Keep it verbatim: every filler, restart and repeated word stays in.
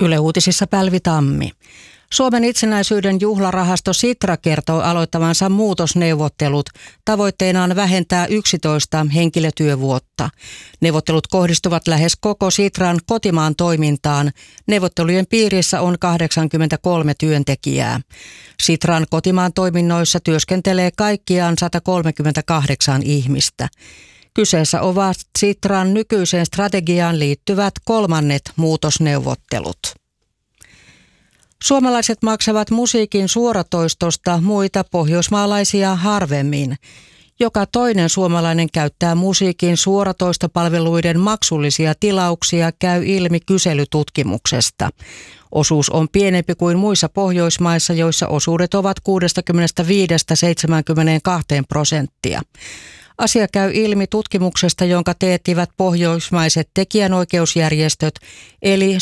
Yle Uutisissa Pälvi Tammi. Suomen itsenäisyyden juhlarahasto Sitra kertoo aloittavansa muutosneuvottelut. Tavoitteena on vähentää yksitoista henkilötyövuotta. Neuvottelut kohdistuvat lähes koko Sitran kotimaan toimintaan. Neuvottelujen piirissä on kahdeksankymmentäkolme työntekijää. Sitran kotimaan toiminnoissa työskentelee kaikkiaan sata kolmekymmentäkahdeksan ihmistä. Kyseessä ovat Sitran nykyiseen strategiaan liittyvät kolmannet muutosneuvottelut. Suomalaiset maksavat musiikin suoratoistosta muita pohjoismaalaisia harvemmin. Joka toinen suomalainen käyttää musiikin suoratoistopalveluiden maksullisia tilauksia, käy ilmi kyselytutkimuksesta. Osuus on pienempi kuin muissa Pohjoismaissa, joissa osuudet ovat kuusikymmentäviisi seitsemänkymmentäkaksi prosenttia. Asia käy ilmi tutkimuksesta, jonka teettivät pohjoismaiset tekijänoikeusjärjestöt, eli